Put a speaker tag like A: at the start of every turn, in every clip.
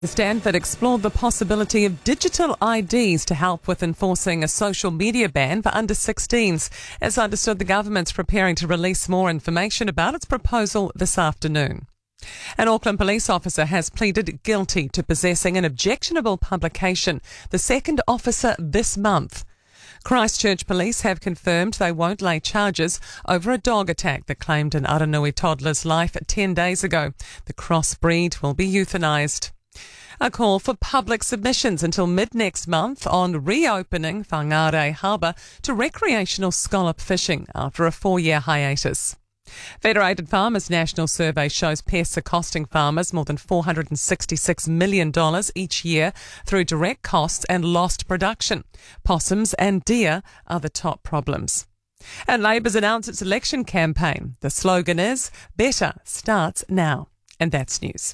A: Stanford explored the possibility of digital IDs to help with enforcing a social media ban for under 16s. As understood, the government's preparing to release more information about its proposal this afternoon. An Auckland police officer has pleaded guilty to possessing an objectionable publication, the second officer this month. Christchurch police have confirmed they won't lay charges over a dog attack that claimed an Aranui toddler's life 10 days ago. The crossbreed will be euthanised. A call for public submissions until mid-next month on reopening Whangarei Harbour to recreational scallop fishing after a 4-year hiatus. Federated Farmers' national survey shows pests are costing farmers more than $466 million each year through direct costs and lost production. Possums and deer are the top problems. And Labour's announced its election campaign. The slogan is, "Better starts now." And that's news.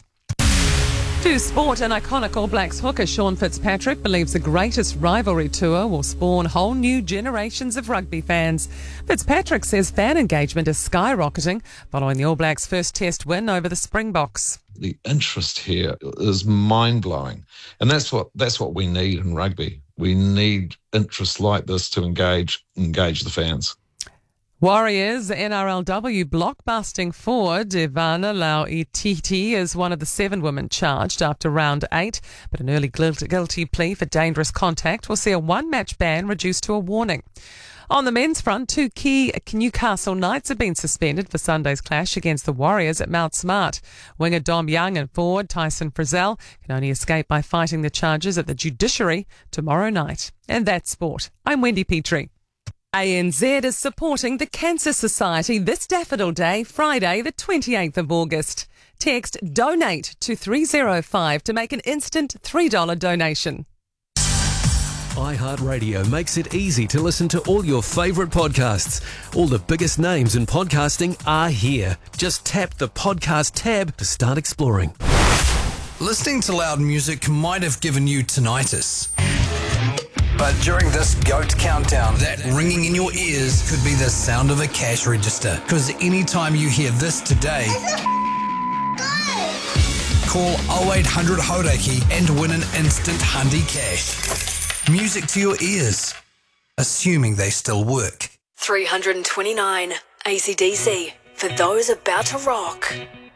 A: To sport, an iconic All Blacks hooker Sean Fitzpatrick believes the greatest rivalry tour will spawn whole new generations of rugby fans. Fitzpatrick says fan engagement is skyrocketing following the All Blacks' first test win over the Springboks.
B: The interest here is mind-blowing, and that's what we need in rugby. We need interest like this to engage the fans.
A: Warriors NRLW blockbusting forward Ivana Lau-Ititi is one of the 7 women charged after round 8, but an early guilty plea for dangerous contact will see a 1-match ban reduced to a warning. On the men's front, 2 key Newcastle Knights have been suspended for Sunday's clash against the Warriors at Mount Smart. Winger Dom Young and forward Tyson Frizzell can only escape by fighting the charges at the judiciary tomorrow night. And that's sport. I'm Wendy Petrie. ANZ is supporting the Cancer Society this Daffodil Day, Friday the 28th of August. Text DONATE to 305 to make an instant $3 donation.
C: iHeartRadio makes it easy to listen to all your favourite podcasts. All the biggest names in podcasting are here. Just tap the podcast tab to start exploring.
D: Listening to loud music might have given you tinnitus. But during this GOAT countdown, that ringing in your ears could be the sound of a cash register. Because anytime you hear this today, call 0800 Hauraki and win an instant Hundi cash. Music to your ears, assuming they still work.
E: 329 AC/DC for those about to rock.